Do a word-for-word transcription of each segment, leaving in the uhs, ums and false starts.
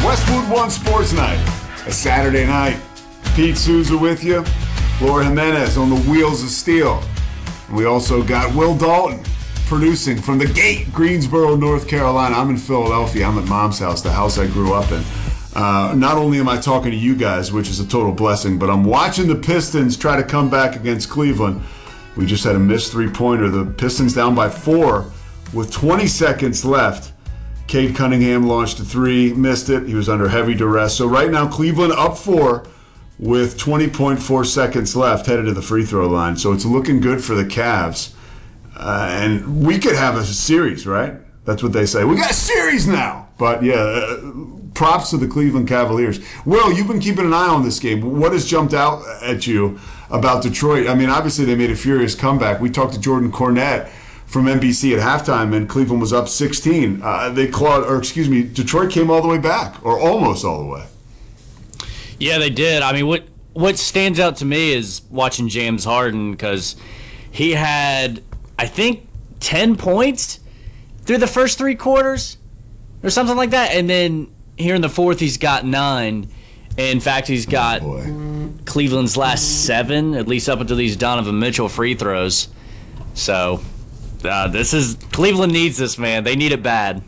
Westwood One Sports Night, a Saturday night. Pete Souza with you, Laura Jimenez on the wheels of steel. We also got Will Dalton producing from the gate, Greensboro, North Carolina. I'm in Philadelphia. I'm at Mom's house, the house I grew up in. Uh, not only am I talking to you guys, which is a total blessing, but I'm watching the Pistons try to come back against Cleveland. We just had a missed three-pointer. The Pistons down by four with twenty seconds left. Cade Cunningham launched a three, missed it. He was under heavy duress. So right now, Cleveland up four with twenty point four seconds left, headed to the free throw line. So it's looking good for the Cavs. Uh, and we could have a series, right? That's what they say. We got a series now. But yeah, uh, props to the Cleveland Cavaliers. Will, you've been keeping an eye on this game. What has jumped out at you about Detroit? I mean, obviously they made a furious comeback. We talked to Jordan Cornette from N B C at halftime, and Cleveland was up sixteen. Uh, they clawed, or excuse me, Detroit came all the way back, or almost all the way. Yeah, they did. I mean, what what stands out to me is watching James Harden, because he had, I think, ten points through the first three quarters or something like that, and then here in the fourth he's got nine. In fact, he's got oh Cleveland's last seven, at least up until these Donovan Mitchell free throws. So uh, this is Cleveland needs this, man. They need it bad.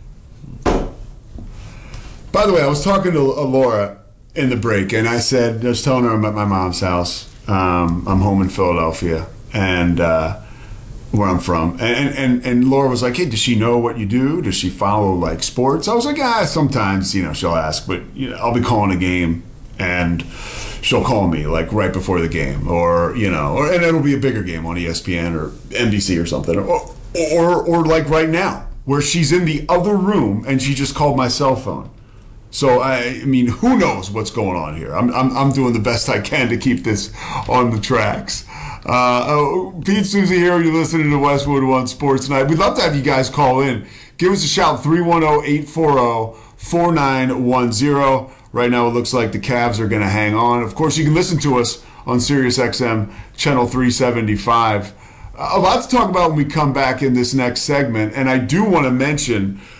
By the way, I was talking to Laura in the break, and I said, I was telling her I'm at my mom's house. Um, I'm home in Philadelphia, and uh, where I'm from. And, and and Laura was like, hey, does she know what you do? Does she follow, like, sports? I was like, ah, sometimes, you know, she'll ask, but you know, I'll be calling a game, and she'll call me, like, right before the game, or, you know, or, and it'll be a bigger game on E S P N or N B C or something, or, or, or like right now, where she's in the other room, and she just called my cell phone. So, I, I mean, who knows what's going on here? I'm, I'm I'm doing the best I can to keep this on the tracks. Uh, oh, Pete Souza here. You're listening to Westwood One Sports Night. We'd love to have you guys call in. Give us a shout, three one zero, eight four zero, four nine one zero. Right now, it looks like the Cavs are going to hang on. Of course, you can listen to us on Sirius X M, channel three seventy-five. A lot to talk about when we come back in this next segment, and I do want to mention